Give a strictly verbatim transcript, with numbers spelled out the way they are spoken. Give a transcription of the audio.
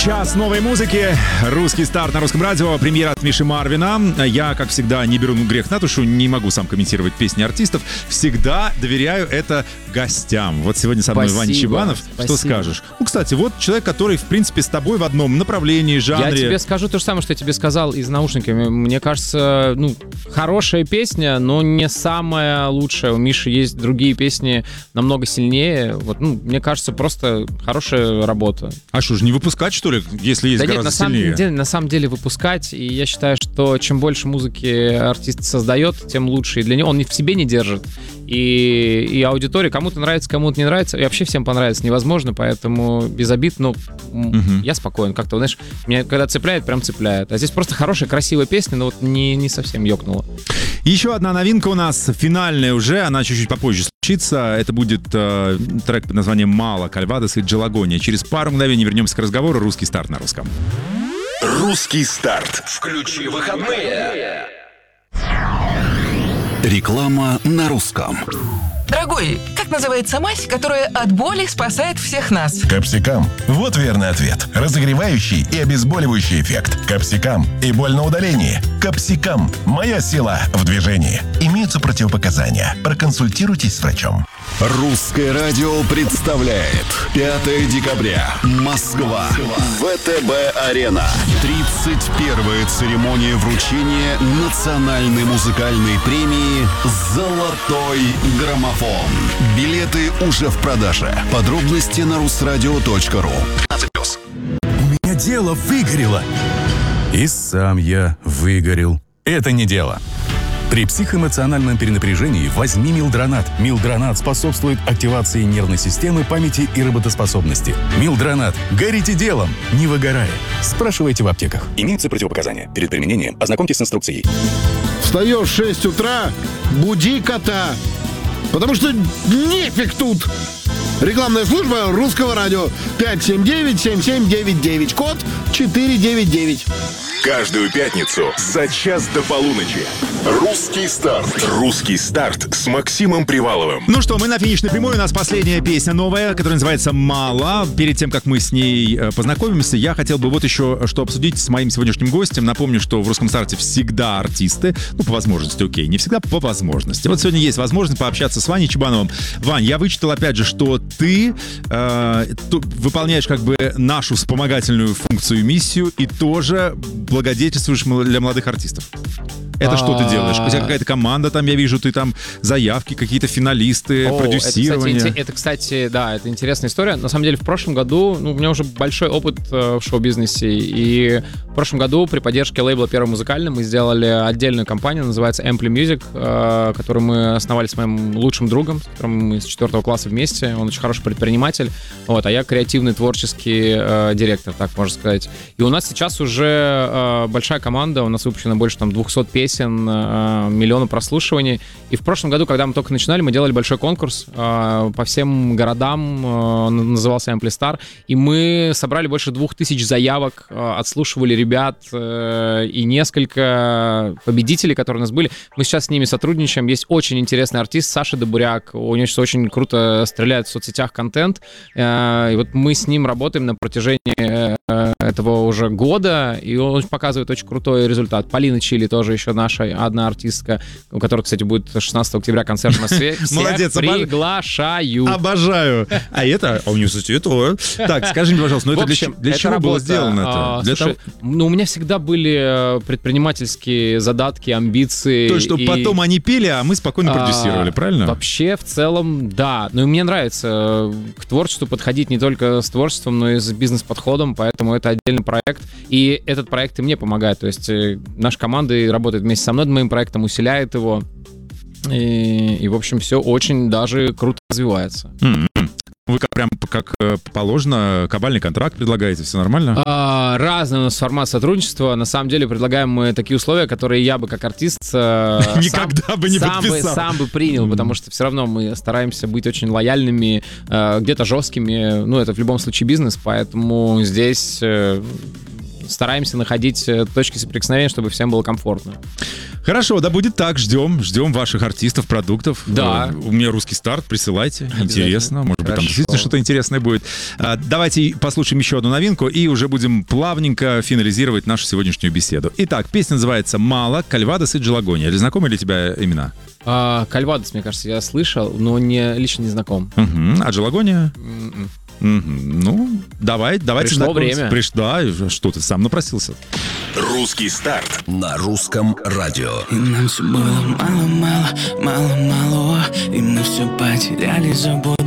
Час новой музыки, русский старт на русском радио, премьера от Миши Марвина. Я, как всегда, не беру грех на душу, не могу сам комментировать песни артистов. Всегда доверяю это гостям. Вот сегодня со мной Ваня Чебанов. Спасибо. Что скажешь? Ну, кстати, вот человек, который, в принципе, с тобой в одном направлении, жанре. Я тебе скажу то же самое, что я тебе сказал из наушниками. Мне кажется, ну, хорошая песня, но не самая лучшая. У Миши есть другие песни намного сильнее. Вот, ну, мне кажется, просто хорошая работа. А что же, не выпускать, что ли, если есть да гораздо нет, на сильнее? Самом деле, на самом деле выпускать, и я считаю, что чем больше музыки артист создает, тем лучше. И для него он в себе не держит. И, и аудитория кому-то нравится, кому-то не нравится. И вообще всем понравится невозможно, поэтому без обид, ну, угу. я спокоен. Как-то, знаешь, меня когда цепляет, прям цепляет. А здесь просто хорошая, красивая песня, но вот не, не совсем ёкнула. Еще одна новинка у нас, финальная уже, она чуть-чуть попозже случится. Это будет э, трек под названием «Мало», Кальвадос и Джелагония. Через пару мгновений вернемся к разговору. Русский старт на русском. Русский старт. Включи выходные. Реклама на русском. Дорогой, как называется мазь, которая от боли спасает всех нас? Капсикам. Вот верный ответ. Разогревающий и обезболивающий эффект. Капсикам. И боль на удалении. Капсикам. Моя сила в движении. Имеются противопоказания. Проконсультируйтесь с врачом. Русское радио представляет пятое декабря. Москва. ВТБ-арена. тридцать первая церемония вручения национальной музыкальной премии «Золотой граммофон». Билеты уже в продаже. Подробности на русрадио точка ру. У меня дело выгорело. И сам я выгорел. Это не дело. При психоэмоциональном перенапряжении возьми Милдронат. Милдронат способствует активации нервной системы, памяти и работоспособности. Милдронат. Горите делом, не выгорая. Спрашивайте в аптеках. Имеются противопоказания. Перед применением ознакомьтесь с инструкцией. Встаешь в шесть утра, буди кота. Потому что нефиг тут. Рекламная служба русского радио. пять семь девять семь семь девять девять. Код четыре девять девять. Каждую пятницу за час до полуночи. Русский старт. Русский старт с Максимом Приваловым. Ну что, мы на финишной прямой. У нас последняя песня новая, которая называется «Мало». Перед тем, как мы с ней познакомимся, я хотел бы вот еще что обсудить с моим сегодняшним гостем. Напомню, что в «Русском старте» всегда артисты. Ну, по возможности, окей. Не всегда, по возможности. Вот сегодня есть возможность пообщаться с Ваней Чебановым. Вань, я вычитал, опять же, что ты э, выполняешь как бы нашу вспомогательную функцию и миссию, и тоже благодетельствуешь для молодых артистов. Это что ты делаешь? У тебя какая-то команда там, я вижу, ты там заявки, какие-то финалисты, О, продюсирование. Это кстати, это, кстати, да, это интересная история. На самом деле, в прошлом году, ну, у меня уже большой опыт в шоу-бизнесе, и в прошлом году при поддержке лейбла «Первый музыкальный» мы сделали отдельную компанию, называется Ampli Music, которую мы основали с моим лучшим другом, с которым мы с четвертого класса вместе. Он очень хороший предприниматель, вот, а я креативный, творческий э, директор, так можно сказать. И у нас сейчас уже э, большая команда, у нас выпущено больше там двухсот песен, миллионы прослушиваний. И в прошлом году, когда мы только начинали, мы делали большой конкурс э, по всем городам, э, он назывался Ampli Star, и мы собрали больше двух тысяч заявок, э, отслушивали ребят, э, и несколько победителей, которые у нас были. Мы сейчас с ними сотрудничаем. Есть очень интересный артист Саша Добуряк, у него сейчас очень круто стреляет в соцсетях контент, э, и вот мы с ним работаем на протяжении э, этого уже года, и он показывает очень крутой результат. Полина Чили тоже еще наша одна артистка, у которой, кстати, будет шестнадцатого октября концерт в Москве. Молодец, приглашаю. Обожаю. А это, а у нее, кстати, это. Так, скажи мне, пожалуйста, ну это общем, для, для это чего работа, было сделано это? Для слушай, того... ну у меня всегда были предпринимательские задатки, амбиции. То есть, чтобы и... потом они пели, а мы спокойно продюсировали, а, правильно? Вообще, в целом, да. Но мне нравится к творчеству подходить не только с творчеством, но и с бизнес-подходом, поэтому это отдельный проект. И этот проект и мне помогает. То есть наша команда работает вместе со мной над моим проектом, усиляет его. И, и в общем, все очень даже круто развивается. Mm-hmm. Вы как, прям как положено, кабальный контракт предлагаете, все нормально? А, разный у нас формат сотрудничества. На самом деле предлагаем мы такие условия, которые я бы как артист никогда бы не подписал. Сам бы принял, потому что все равно мы стараемся быть очень лояльными, где-то жесткими. Ну, это в любом случае бизнес, поэтому здесь стараемся находить э, точки соприкосновения, чтобы всем было комфортно. Хорошо, да будет так. Ждем, ждем ваших артистов, продуктов. Да. Э, У меня русский старт, присылайте. Интересно. Может быть, там Хорошо. действительно что-то интересное будет. А, Давайте послушаем еще одну новинку и уже будем плавненько финализировать нашу сегодняшнюю беседу. Итак, песня называется «Мало», Кальвадос и Джелагония. Или знакомы ли тебе имена? А, Кальвадос, мне кажется, я слышал, но не, лично не знаком. Угу. А Джелагония? М-м. Мгм. Ну, давай, давайте Пришло знакомиться. время. Приш... Да, что ты сам напросился. Русский старт. На русском радио. И нам все было мало-мало, мало-мало, и мы все потеряли, забуду